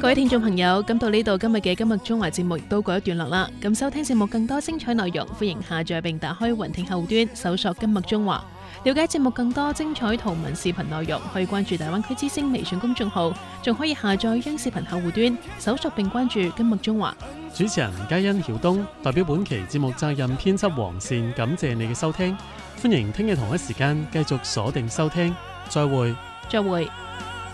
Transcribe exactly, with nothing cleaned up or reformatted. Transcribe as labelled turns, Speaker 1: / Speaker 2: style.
Speaker 1: 各位聽眾朋友，咁到呢度今日嘅今日中華節目亦都告一段落啦。咁收聽節目更多精彩內容，歡迎下載並打開雲聽後端搜索今日中華，了解節目更多精彩圖文視頻內容，可以關注大灣區之聲微信公眾號，仲可以下載央視頻客戶端搜索並關注今日中華。
Speaker 2: 主持人嘉欣曉東代表本期節目責任編輯黃善，感謝你嘅收聽，歡迎聽日同一時間繼續鎖定收聽，再會。
Speaker 1: 再會。